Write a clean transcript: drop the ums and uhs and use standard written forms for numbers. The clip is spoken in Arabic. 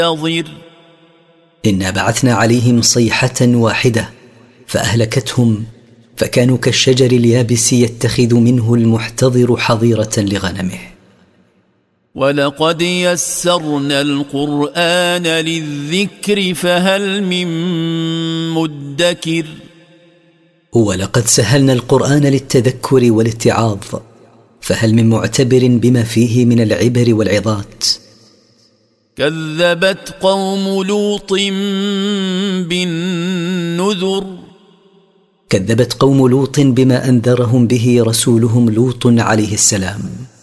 ينتظر. إنا بعثنا عليهم صيحة واحدة فأهلكتهم، فكانوا كالشجر اليابس يتخذ منه المحتضر حظيرة لغنمه. ولقد يسرنا القرآن للذكر فهل من مدكر. ولقد سهلنا القرآن للتذكر والاتعاظ، فهل من معتبر بما فيه من العبر والعظات. كذبت قوم لوط بالنذر. كذبت قوم لوط بما أنذرهم به رسولهم لوط عليه السلام.